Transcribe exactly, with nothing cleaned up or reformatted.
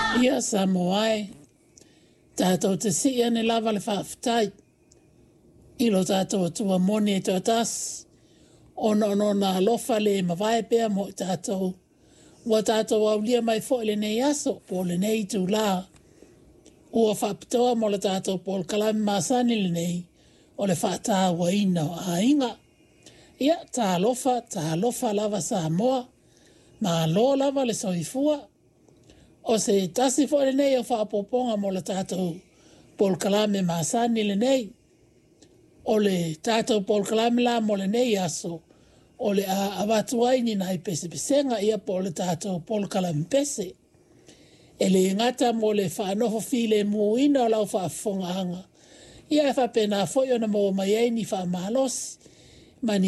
Ia Samoai, tātou te si ane lava le whaafitai. Ilo tātou atua moni e tōtas. Ono ono na alofa le mawai pēr mo i tātou. Ua tātou au lia mai fo le nei aso, po le nei tū la. Ua whaapitoa mo le tātou po le kalami māsani le nei, o le whaataa wa ina o a inga. Ia, tā alofa, tā alofa lava Samoa, ma lo lava le soifua. O se tasi fo le nei o whaapoponga mo le tātou po le kalami māsani le nei. O le tātou po le kalami la mo le nei aso, o le a awatuaini na i pese pesenga ia po le tātou po le kalami pese. E le ngata mo le whanofo file muina o lau whaafonga anga. Ia e whapena foio na mo mai eini wha malos, mani